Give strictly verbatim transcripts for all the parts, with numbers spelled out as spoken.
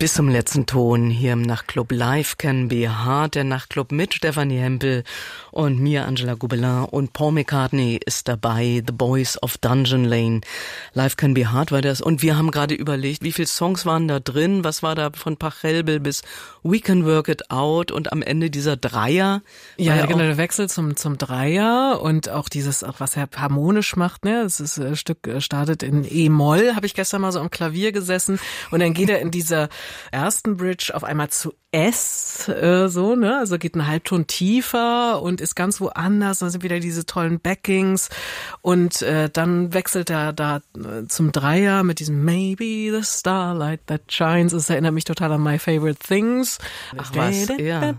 Bis zum letzten Ton hier im Nachtclub Life Can Be Hard, der Nachtclub mit Stefanie Hempel und mir, Angela Gobelin, und Paul McCartney ist dabei, The Boys of Dungeon Lane. Life Can Be Hard war das, und wir haben gerade überlegt, wie viele Songs waren da drin, was war da von Pachelbel bis We Can Work It Out, und am Ende dieser Dreier. Ja, ja, genau, der Wechsel zum zum Dreier und auch dieses, was er harmonisch macht, ne, das ist, das Stück startet in E-Moll, habe ich gestern mal so am Klavier gesessen, und dann geht er in dieser ersten Bridge auf einmal zu S, äh, so, ne, also geht einen Halbton tiefer und ist ganz woanders, dann sind wieder diese tollen Backings, und äh, dann wechselt er da äh, zum Dreier mit diesem Maybe the starlight that shines. Das erinnert mich total an My Favorite Things. Ach was, ja.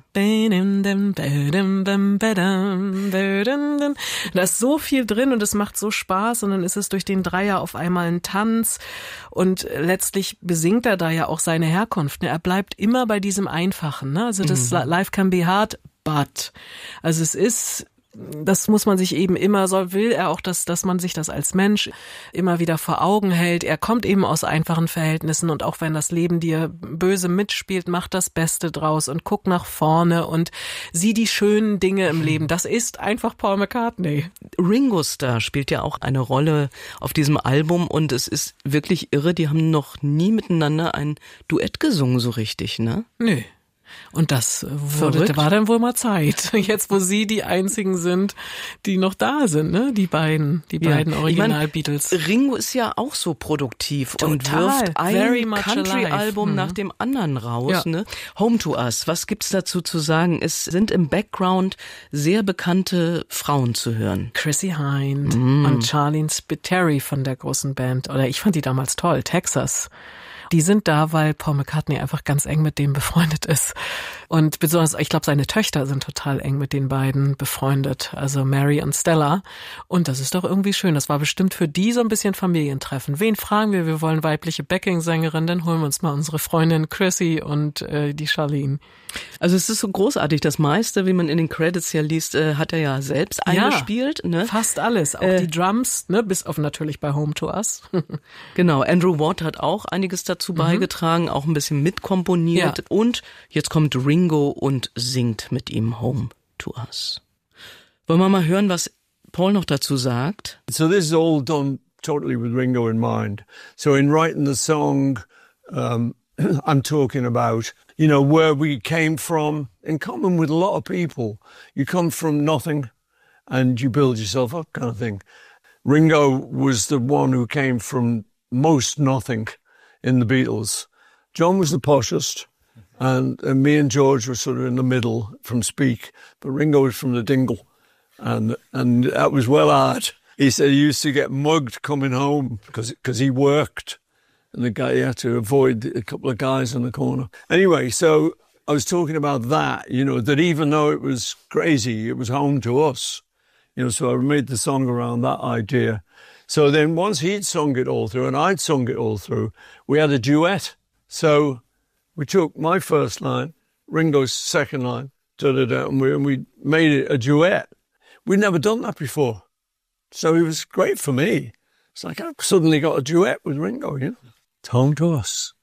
Da ist so viel drin und es macht so Spaß, und dann ist es durch den Dreier auf einmal ein Tanz, und letztlich besingt er da ja auch seine Herkunft, ne? Er bleibt immer bei diesem Einfachen, ne? Also das mhm. Life can be hard, but. Also es ist, das muss man sich eben immer, so will er auch, dass, dass man sich das als Mensch immer wieder vor Augen hält. Er kommt eben aus einfachen Verhältnissen, und auch wenn das Leben dir böse mitspielt, mach das Beste draus und guck nach vorne und sieh die schönen Dinge im Leben. Das ist einfach Paul McCartney. Ringo Starr spielt ja auch eine Rolle auf diesem Album, und es ist wirklich irre, die haben noch nie miteinander ein Duett gesungen so richtig, ne? Nö. Und das wurde, war dann wohl mal Zeit. Jetzt, wo sie die einzigen sind, die noch da sind, ne? Die beiden, die ja. beiden Original-Beatles. Ich mein, Ringo ist ja auch so produktiv Total. und wirft ein Country-Album mhm. nach dem anderen raus, ja. ne? Home to Us, was gibt's dazu zu sagen? Es sind im Background sehr bekannte Frauen zu hören. Chrissie Hynde mm. und Charlene Spiteri von der großen Band. Oder ich fand die damals toll, Texas. Die sind da, weil Paul McCartney einfach ganz eng mit dem befreundet ist. Und besonders, ich glaube, seine Töchter sind total eng mit den beiden befreundet. Also Mary und Stella. Und das ist doch irgendwie schön. Das war bestimmt für die so ein bisschen Familientreffen. Wen fragen wir? Wir wollen weibliche Backing-Sängerin. Dann holen wir uns mal unsere Freundin Chrissie und äh, die Charlene. Also es ist so großartig. Das meiste, wie man in den Credits ja liest, äh, hat er ja selbst eingespielt. Ja, ne? Fast alles. Auch äh, die Drums, ne, bis auf natürlich bei Home to Us. Genau. Andrew Watt hat auch einiges dazu mhm. beigetragen, auch ein bisschen mitkomponiert. Ja. Und jetzt kommt Ringo und singt mit ihm Home to Us. Wollen wir mal hören, was Paul noch dazu sagt? So this is all done totally with Ringo in mind. So in writing the song, um, I'm talking about, you know, where we came from, in common with a lot of people. You come from nothing and you build yourself up, kind of thing. Ringo was the one who came from most nothing in the Beatles. John was the poshest, and, and me and George were sort of in the middle from Speak, but Ringo was from the Dingle, and and that was well hard. He said he used to get mugged coming home because because he worked, and the guy he had to avoid a couple of guys in the corner. Anyway, so I was talking about that, you know, that even though it was crazy, it was home to us, you know. So I made the song around that idea. So then once he'd sung it all through and I'd sung it all through, we had a duet. So we took my first line, Ringo's second line, da-da-da, and we, and we made it a duet. We'd never done that before. So it was great for me. It's like I've suddenly got a duet with Ringo, you know. It's home to us.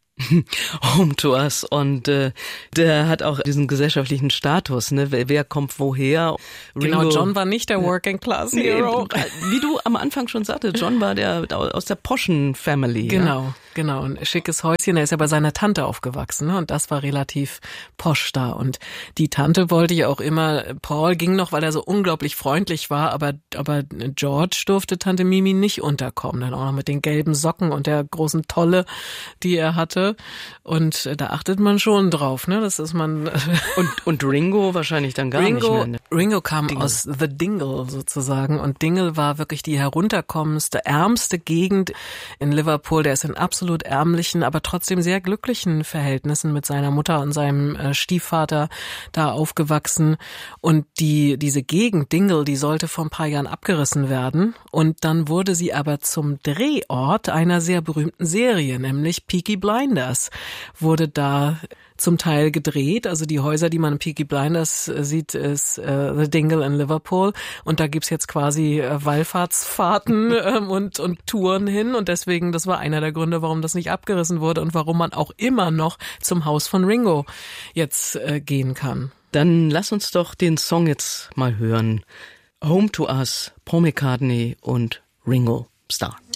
Home to Us, und äh, der hat auch diesen gesellschaftlichen Status, ne? Wer, wer kommt woher? Ringo, genau, John war nicht der Working Class Hero. Nee, wie du am Anfang schon sagtest, John war der aus der Poschen Family. Genau, ja? genau. Ein schickes Häuschen. Er ist ja bei seiner Tante aufgewachsen, ne? Und das war relativ posch da. Und die Tante wollte ja auch immer, Paul ging noch, weil er so unglaublich freundlich war, aber aber George durfte Tante Mimi nicht unterkommen. Dann auch noch mit den gelben Socken und der großen Tolle, die er hatte. Und da achtet man schon drauf, ne? Das ist man. Und, und Ringo wahrscheinlich dann gar Ringo, nicht mehr. Ne? Ringo kam Dingle. aus The Dingle sozusagen. Und Dingle war wirklich die herunterkommendste, ärmste Gegend in Liverpool. Der ist in absolut ärmlichen, aber trotzdem sehr glücklichen Verhältnissen mit seiner Mutter und seinem äh, Stiefvater da aufgewachsen. Und die, diese Gegend Dingle, die sollte vor ein paar Jahren abgerissen werden. Und dann wurde sie aber zum Drehort einer sehr berühmten Serie, nämlich Peaky Blinders. Wurde da zum Teil gedreht. Also die Häuser, die man in Peaky Blinders sieht, ist äh, The Dingle in Liverpool. Und da gibt's jetzt quasi äh, Wallfahrtsfahrten ähm, und, und Touren hin. Und deswegen, das war einer der Gründe, warum das nicht abgerissen wurde und warum man auch immer noch zum Haus von Ringo jetzt äh, gehen kann. Dann lass uns doch den Song jetzt mal hören. Home to Us, Paul McCartney und Ringo Starr.